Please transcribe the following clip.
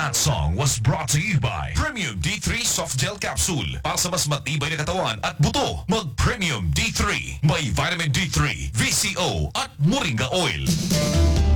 That song was brought to you by Premium D3 Soft Gel Capsule. Para sa mas matibay na katawan at buto, mag-Premium D3. May vitamin D3, VCO at Moringa Oil.